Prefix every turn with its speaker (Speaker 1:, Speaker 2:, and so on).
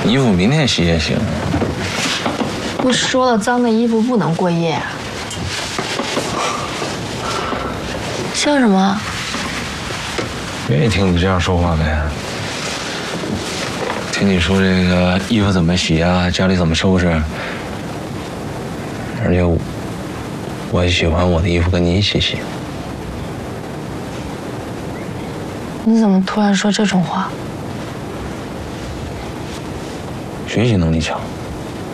Speaker 1: 衣服明天洗也行。
Speaker 2: 不是说了，脏的衣服不能过夜啊？笑什么？
Speaker 1: 愿意听你这样说话呗。听你说这个衣服怎么洗啊，家里怎么收拾，而且我也喜欢我的衣服跟你一起洗。
Speaker 2: 你怎么突然说这种话？
Speaker 1: 学习能力强。